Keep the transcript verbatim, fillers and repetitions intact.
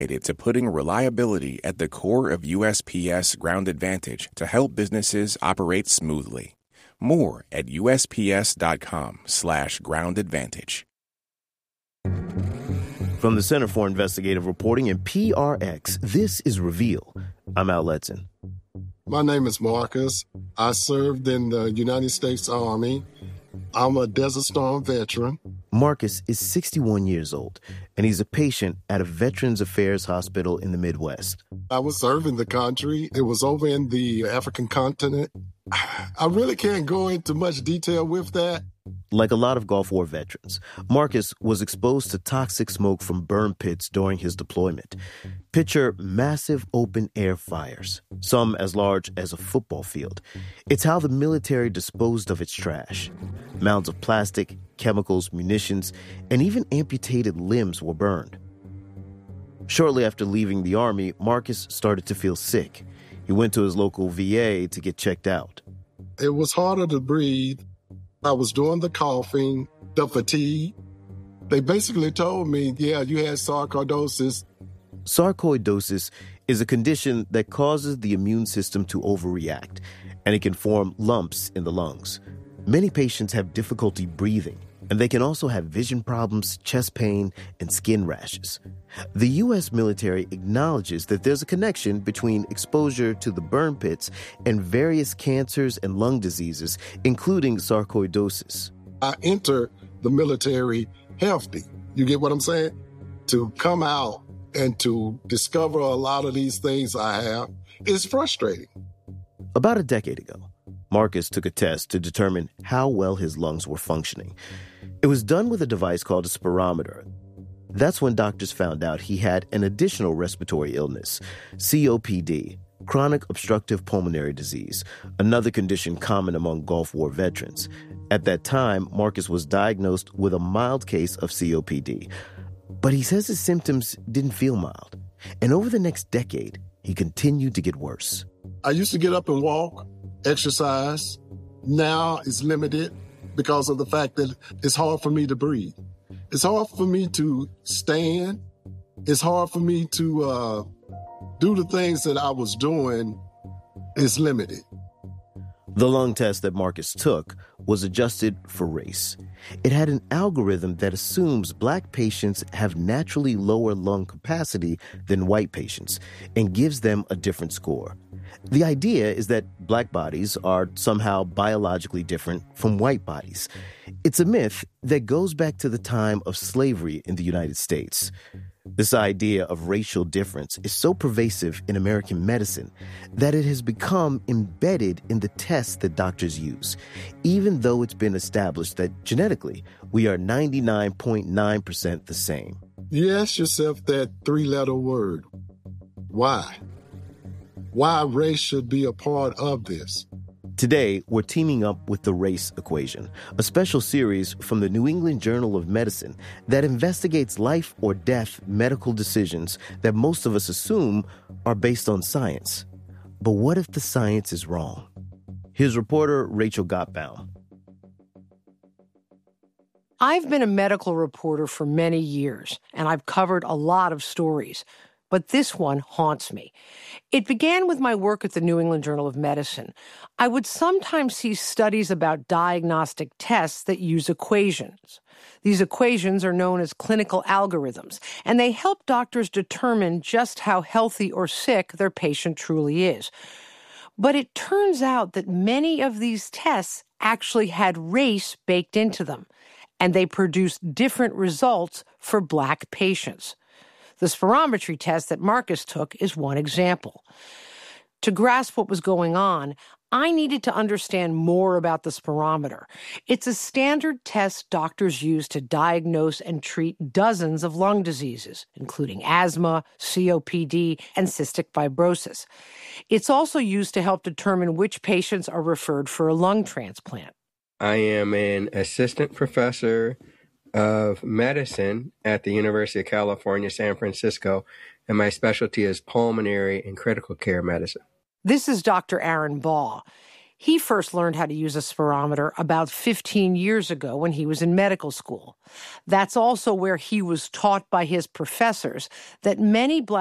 to putting reliability at the core of U S P S Ground Advantage to help businesses operate smoothly. More at usps.com slash ground advantage. From the Center for Investigative Reporting and P R X, this is Reveal. I'm Al Letson. My name is Marcus. I served in the United States Army. I'm a Desert Storm veteran. Marcus is sixty-one years old, and he's a patient at a Veterans Affairs hospital in the Midwest. I was serving the country. It was over in the African continent. I really can't go into much detail with that. Like a lot of Gulf War veterans, Marcus was exposed to toxic smoke from burn pits during his deployment. Picture massive open-air fires, some as large as a football field. It's how the military disposed of its trash. Mounds of plastic, chemicals, munitions, and even amputated limbs were burned. Shortly after leaving the Army, Marcus started to feel sick. He went to his local V A to get checked out. It was harder to breathe. I was doing the coughing, the fatigue. They basically told me, yeah, you had sarcoidosis. Sarcoidosis is a condition that causes the immune system to overreact, and it can form lumps in the lungs. Many patients have difficulty breathing, and they can also have vision problems, chest pain, and skin rashes. The U S military acknowledges that there's a connection between exposure to the burn pits and various cancers and lung diseases, including sarcoidosis. I enter the military healthy. You get what I'm saying? To come out and to discover a lot of these things I have is frustrating. About a decade ago, Marcus took a test to determine how well his lungs were functioning. It was done with a device called a spirometer. That's when doctors found out he had an additional respiratory illness, C O P D, chronic obstructive pulmonary disease, another condition common among Gulf War veterans. At that time, Marcus was diagnosed with a mild case of C O P D. But he says his symptoms didn't feel mild. And over the next decade, he continued to get worse. I used to get up and walk, exercise. Now it's limited because of the fact that it's hard for me to breathe. It's hard for me to stand. It's hard for me to uh, do the things that I was doing. It's limited. The lung test that Marcus took was adjusted for race. It had an algorithm that assumes black patients have naturally lower lung capacity than white patients and gives them a different score. The idea is that black bodies are somehow biologically different from white bodies. It's a myth that goes back to the time of slavery in the United States. This idea of racial difference is so pervasive in American medicine that it has become embedded in the tests that doctors use, even though it's been established that genetically we are ninety-nine point nine percent the same. You ask yourself that three-letter word, why? Why race should be a part of this? Today, we're teaming up with The Race Equation, a special series from the New England Journal of Medicine that investigates life or death medical decisions that most of us assume are based on science. But what if the science is wrong? Here's reporter Rachel Gottbaum. I've been a medical reporter for many years, and I've covered a lot of stories. But this one haunts me. It began with my work at the New England Journal of Medicine. I would sometimes see studies about diagnostic tests that use equations. These equations are known as clinical algorithms, and they help doctors determine just how healthy or sick their patient truly is. But it turns out that many of these tests actually had race baked into them, and they produced different results for Black patients. The spirometry test that Marcus took is one example. To grasp what was going on, I needed to understand more about the spirometer. It's a standard test doctors use to diagnose and treat dozens of lung diseases, including asthma, C O P D, and cystic fibrosis. It's also used to help determine which patients are referred for a lung transplant. I am an assistant professor of medicine at the University of California, San Francisco, and my specialty is pulmonary and critical care medicine. This is Doctor Aaron Baugh. He first learned how to use a spirometer about fifteen years ago when he was in medical school. That's also where he was taught by his professors that many Black